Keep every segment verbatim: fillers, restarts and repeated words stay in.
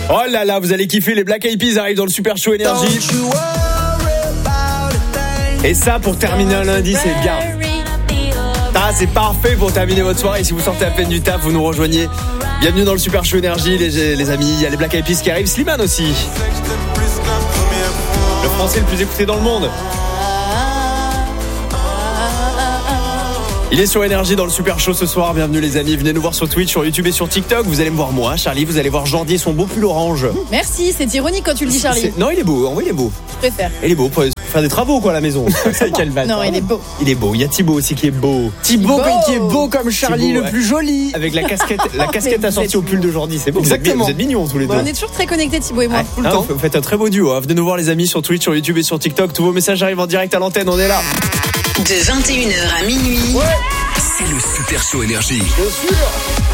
Oh là là, vous allez kiffer, les Black Eyed Peas arrivent dans le Super Show Énergie. Et ça, pour terminer un lundi, c'est bien. Ah, c'est parfait pour terminer votre soirée. Si vous sortez à peine du taf, vous nous rejoignez. Bienvenue dans le Super Show Énergie, les, les amis. Il y a les Black Eyed Peas qui arrivent. Slimane aussi. Le français le plus écouté dans le monde. Il est sur Énergie dans le Super Show ce soir. Bienvenue les amis, venez nous voir sur Twitch, sur YouTube et sur TikTok. Vous allez me voir moi, Charlie, vous allez voir Jordi et son beau pull orange. Merci, c'est ironique quand tu le dis, Charlie. C'est... Non, il est beau, oui, il est beau. Je préfère. Il est beau pour faire des travaux quoi à la maison. Quel bâtard. Non, il est beau. Il est beau, il y a Thibaut aussi qui est beau. Thibaut, Thibaut qui est beau comme Charlie, Thibaut, le plus joli. Avec la casquette, la casquette assortie au pull de Jordi, c'est beau. Exactement. Vous êtes mignons tous les deux. On est toujours très connectés Thibaut et moi. Ouais, tout le ah, temps. Vous faites un très beau duo. Hein. Venez nous voir les amis sur Twitch, sur YouTube et sur TikTok. Tous vos messages arrivent en direct à l'antenne, on est là. De vingt et une heures à minuit. Ouais. C'est le Super Show Énergie. Bien sûr.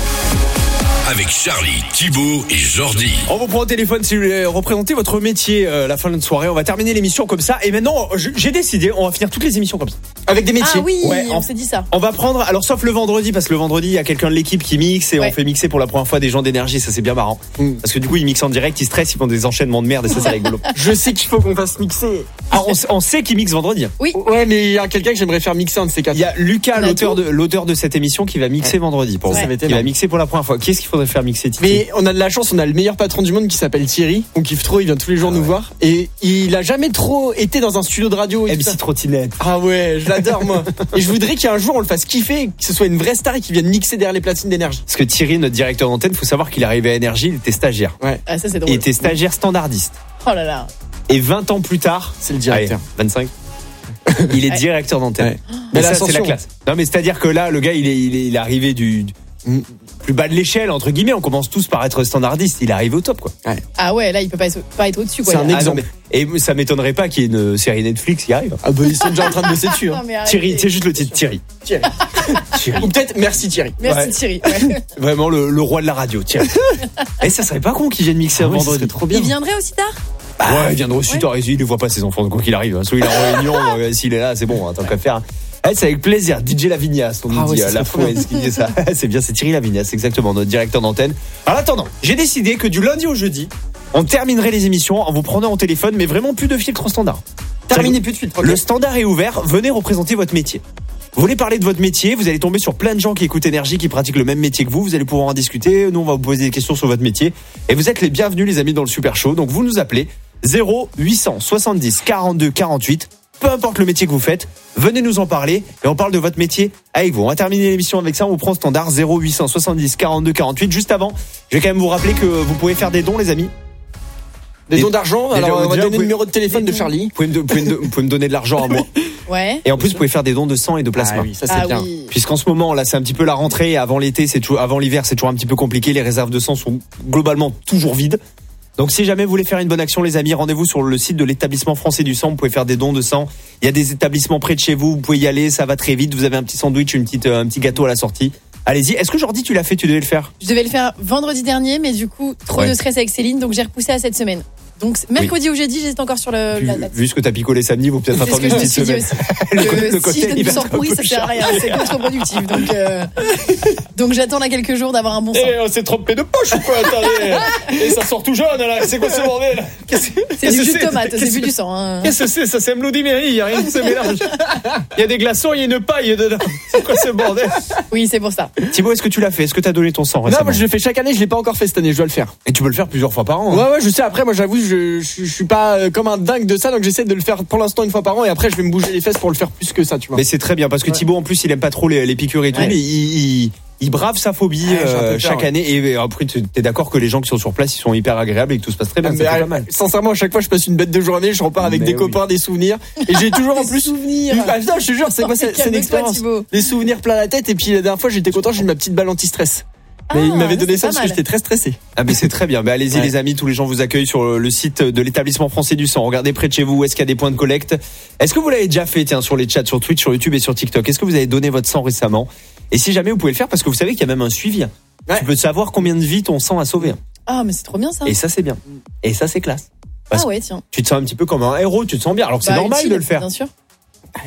Avec Charlie, Thibaut et Jordi. On vous prend au téléphone si vous voulez représenter votre métier euh, la fin de la soirée. On va terminer l'émission comme ça. Et maintenant, j'ai décidé, on va finir toutes les émissions comme ça. Avec des métiers. Ah oui, ouais, on, on s'est dit ça. On va prendre, alors sauf le vendredi, parce que le vendredi, il y a quelqu'un de l'équipe qui mixe et ouais. on fait mixer pour la première fois des gens d'Énergie. Ça, c'est bien marrant. Mm. Parce que du coup, ils mixent en direct, ils stressent, ils font des enchaînements de merde et ça, c'est rigolo. Je sais qu'il faut qu'on fasse mixer. Alors, on, on sait qu'ils mixent vendredi. Oui. Ouais, mais il y a quelqu'un que j'aimerais faire mixer un de ces quatre. Il y a Lucas, l'auteur de, l'auteur de cette émission, qui va mixer ouais. vendredi. Pour ouais. Qui va mixer pour la première fois. Qui est-ce qu'il faudrait faire mixer, Titi? Mais on a de la chance, on a le meilleur patron du monde qui s'appelle Thierry. On kiffe trop, il vient tous les jours ah nous ouais. voir. Et il a jamais trop été dans un studio de radio. M C Trottinette. Ah ouais, je l'adore moi. Et je voudrais qu'un jour on le fasse kiffer, que ce soit une vraie star et qu'il vienne mixer derrière les platines d'Énergie. Parce que Thierry, notre directeur d'antenne, faut savoir qu'il est arrivé à Énergie, il était stagiaire. Ouais. Ah ça c'est drôle. Il était stagiaire standardiste. Oh là là. Et vingt ans plus tard, c'est le directeur. Allez, vingt-cinq il est directeur d'antenne. Ouais. Mais, mais ça, c'est la classe. Non, mais c'est-à-dire que là, le gars, il est, il est, il est arrivé du, du plus bas de l'échelle, entre guillemets. On commence tous par être standardiste. Il arrive au top, quoi. Ouais. Ah ouais, là, il peut pas être, pas être au-dessus, quoi. C'est un ah, exemple. Non, mais, et ça m'étonnerait pas qu'il y ait une série Netflix qui arrive. Ah bah, ils sont déjà en train de bosser dessus. Hein. Non, Thierry, c'est juste le titre, Thierry. Thierry. Thierry. Ou peut-être merci Thierry. Merci ouais. Thierry. Ouais. Vraiment le, le roi de la radio, Thierry. Et ça serait pas con qu'il vienne mixer ah, un ouais, vendredi. Trop bien. Il viendrait aussi tard? Bah, ouais, il viendrait aussi tard. Il ne voit pas ses enfants, quoi qu'il arrive. Soit il est en réunion, euh, s'il est là, c'est bon, hein, tant qu'à faire. Ah, c'est avec plaisir. D J Lavignas, on nous ah, dit ouais, la fois qui dit ça. C'est bien, c'est Thierry Lavignas, exactement, notre directeur d'antenne. En attendant, j'ai décidé que du lundi au jeudi, on terminerait les émissions en vous prenant au téléphone, mais vraiment plus de filtre standard. Terminez plus de suite. Okay. Le standard est ouvert. Venez représenter votre métier. Vous voulez parler de votre métier, vous allez tomber sur plein de gens qui écoutent Énergie, qui pratiquent le même métier que vous. Vous allez pouvoir en discuter. Nous, on va vous poser des questions sur votre métier. Et vous êtes les bienvenus, les amis, dans le Super Show. Donc, vous nous appelez zéro huit cent soixante-dix quarante-deux quarante-huit. Peu importe le métier que vous faites, venez nous en parler et on parle de votre métier avec vous. On va terminer l'émission avec ça. On vous prend standard zéro huit cent soixante-dix quarante-deux quarante-huit. Juste avant, je vais quand même vous rappeler que vous pouvez faire des dons, les amis. Des, des dons d'argent. Alors, on va donner pouvez, le numéro de téléphone de Charlie. Vous pouvez, me, vous, pouvez me, vous pouvez me donner de l'argent à moi. Ouais. Et en plus, vous pouvez faire des dons de sang et de plasma. Ah oui, ça c'est ah bien. Oui. Puisqu'en ce moment, là, c'est un petit peu la rentrée. Avant l'été, c'est toujours, avant l'hiver, c'est toujours un petit peu compliqué. Les réserves de sang sont globalement toujours vides. Donc si jamais vous voulez faire une bonne action, les amis, rendez-vous sur le site de l'établissement français du sang. Vous pouvez faire des dons de sang. Il y a des établissements près de chez vous. Vous pouvez y aller. Ça va très vite. Vous avez un petit sandwich, une petite, un petit gâteau à la sortie. Allez-y. Est-ce que Jordi, tu l'as fait? Tu devais le faire? Je devais le faire vendredi dernier, mais du coup, trop ouais. de stress avec Céline, donc j'ai repoussé à cette semaine. Donc mercredi oui. ou jeudi, j'étais encore sur le. Vu, la date. vu ce que t'as picolé samedi, vous peut-être attendre une petite semaine. le, le, le si je donne du sang pourri, ça sert à rien, c'est contre-productif. Donc, euh, donc j'attends là quelques jours d'avoir un bon sang. Et on s'est trompé de poche ou quoi? Attendez, et ça sort tout jaune là. C'est quoi ce bordel? Qu'est-ce, c'est du jus de tomate, c'est plus du sang. Hein. Qu'est-ce que c'est? Ça c'est Bloody Mary, il y a rien qui se mélange. Il y a des glaçons, il y a une paille dedans. C'est quoi ce bordel? Oui, c'est pour ça. Thibaut, est-ce que tu l'as fait? Est-ce que t'as donné ton sang récemment? Non, moi je le fais chaque année. Je l'ai pas encore fait cette année. Je dois le faire. Et tu peux le faire plusieurs fois par an. Ouais, ouais, je sais. Après, moi, j'avoue, je, je, je suis pas comme un dingue de ça, donc j'essaie de le faire pour l'instant une fois par an et après je vais me bouger les fesses pour le faire plus que ça, tu vois. Mais c'est très bien parce que ouais. Thibaut en plus il aime pas trop les, les piqûres et tout, ouais. mais il, il, il brave sa phobie ouais, euh, peur, chaque ouais. année et après t'es d'accord que les gens qui sont sur place ils sont hyper agréables et que tout se passe très bien. Ah, ça fait pas mal. Sincèrement, à chaque fois je passe une bête de journée, je repars avec mais des oui. copains, des souvenirs et j'ai toujours en plus souvenirs. Ah, non, je te jure, c'est quoi c'est, c'est une expérience. Des souvenirs plein la tête et puis la dernière fois j'étais content, j'ai eu ma petite balle anti-stress. Mais ah, il m'avait donné ça parce mal. que j'étais très stressé. Ah mais c'est très bien. Bah allez-y ouais. les amis, tous les gens vous accueillent sur le site de l'établissement français du sang. Regardez près de chez vous où est-ce qu'il y a des points de collecte. Est-ce que vous l'avez déjà fait tiens sur les chats sur Twitch, sur YouTube et sur TikTok? Est-ce que vous avez donné votre sang récemment? Et si jamais vous pouvez le faire parce que vous savez qu'il y a même un suivi. Ouais. Tu peux savoir combien de vies ton sang a sauvé. Ah mais c'est trop bien ça. Et ça c'est bien. Et ça c'est classe. Parce ah ouais tiens. Tu te sens un petit peu comme un héros, tu te sens bien. Alors que bah, c'est normal utile, de le faire. Bien sûr.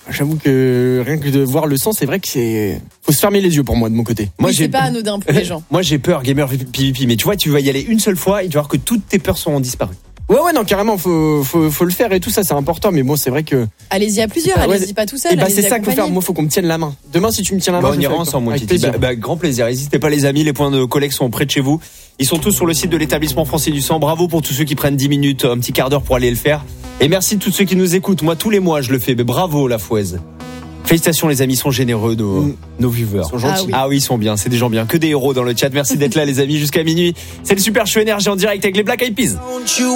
J'avoue que rien que de voir le sang, c'est vrai que c'est faut se fermer les yeux pour moi de mon côté. Moi, oui, j'ai... c'est pas anodin pour les gens. Moi, j'ai peur, gamer P V P. Mais tu vois, tu vas y aller une seule fois et tu vas voir que toutes tes peurs seront disparues. Ouais, ouais, non, carrément, faut, faut, faut le faire et tout ça, c'est important. Mais bon, c'est vrai que. Allez-y à plusieurs, ah, ouais, allez-y pas tout seul. Et bah, c'est ça qu'il faut faire. Moi, faut qu'on me tienne la main. Demain, si tu me tiens la main, bah, on ira ensemble, mon petit. Bah, bah, grand plaisir. N'hésitez pas, les amis. Les points de collecte sont près de chez vous. Ils sont tous sur le site de l'établissement français du sang. Bravo pour tous ceux qui prennent dix minutes, un petit quart d'heure pour aller le faire. Et merci de tous ceux qui nous écoutent. Moi, tous les mois, je le fais. Mais bravo, la Fouaise. Félicitations, les amis, ils sont généreux, nos, mmh. nos viewers. Ils sont gentils. Ah oui. ah oui, ils sont bien. C'est des gens bien. Que des héros dans le chat. Merci d'être là, les amis, jusqu'à minuit. C'est le Super Show Énergie en direct avec les Black Eyed Peas.